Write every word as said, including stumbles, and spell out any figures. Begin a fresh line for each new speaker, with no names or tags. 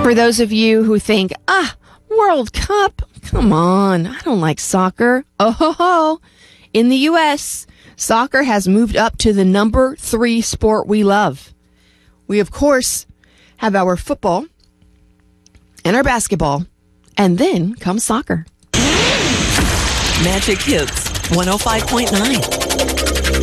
For those of you who think, ah, World Cup, come on, I don't like soccer. Oh, ho, ho. In the U S, soccer has moved up to the number three sport we love. We, of course, have our football and our basketball, and then comes soccer.
Magic Hits one oh five point nine.